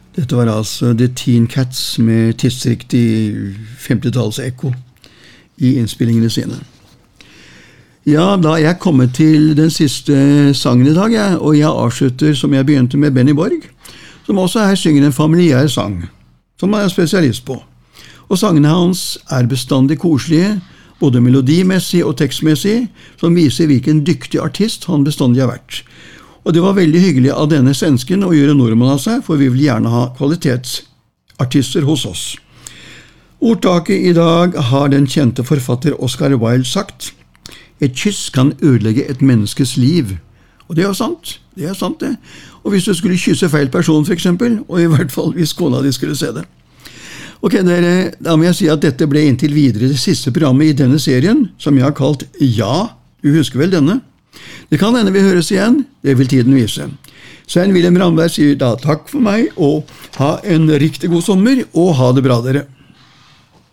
Dette var altså The Teen Cats med tidsriktig 50-talls ekko i innspillingene sine. Ja, da er jeg kommet til den siste sangen i dag, og jeg avslutter som jeg begynte med Benny Borg, som også her synger en familiær sang, som han er spesialist på. Og sangene hans er bestandig koselige, både melodimessig og tekstmessig, som viser hvilken dyktig artist han bestandig har vært. Og det var veldig hyggelig av denne svensken å gjøre nordmann av seg, for vi vil gjerne ha kvalitetsartister hos oss. Ordtaket i dag har den kjente forfatter Oscar Wilde sagt: «Et kyss kan ødelegge et menneskes liv». Og det er sant, det. Og hvis du skulle kysse feil person for eksempel, og i hvert fall hvis kona di skulle se det. Ok, dere, da må jeg si at dette ble inntil videre det siste programmet i denne serien, som jeg har kalt Ja, du husker vel denne? Det kan hende vi høres igjen, det vil tiden vise. Svein Wilhelm Ramberg sier da takk for meg, og ha en riktig god sommer, og ha det bra dere.